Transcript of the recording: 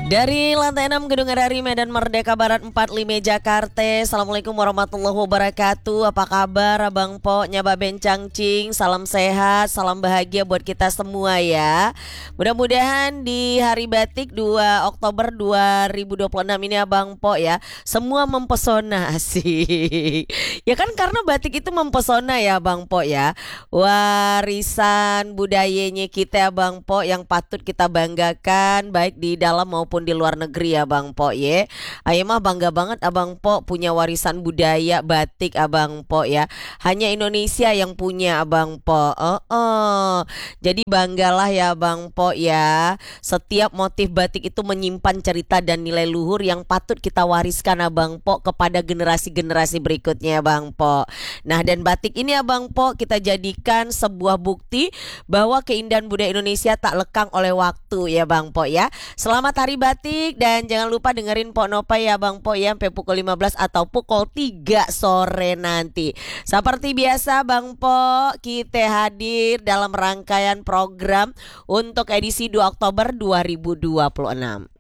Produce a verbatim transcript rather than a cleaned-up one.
Dari lantai enam Gedung R R I Medan Merdeka Barat empat puluh lima Jakarta. Assalamualaikum warahmatullahi wabarakatuh. Apa kabar Abang Po, Nyaba Bencang Cing? Salam sehat, salam bahagia buat kita semua ya. Mudah-mudahan di Hari Batik dua Oktober dua ribu dua puluh enam ini Abang Po ya, semua mempesona sih. Ya kan karena batik itu mempesona ya Abang Po ya. Warisan budayanya kita Abang Po yang patut kita banggakan baik di dalam maupun di luar negeri ya Bang Po ye. Ayo mah bangga banget Abang Po punya warisan budaya batik Abang Po ya. Hanya Indonesia yang punya Abang Po. Oh, oh. Jadi banggalah ya Bang Po ya. Setiap motif batik itu menyimpan cerita dan nilai luhur yang patut kita wariskan Abang Po kepada generasi-generasi berikutnya Bang Po. Nah, dan batik ini Abang Po kita jadikan sebuah bukti bahwa keindahan budaya Indonesia tak lekang oleh waktu ya Bang Po ya. Selamat Hari Batik dan jangan lupa dengerin Pok Nopa ya Bang Po ya sampai pukul lima belas atau pukul tiga sore nanti. Seperti biasa Bang Po, kita hadir dalam rangkaian program untuk edisi dua Oktober dua ribu dua puluh enam.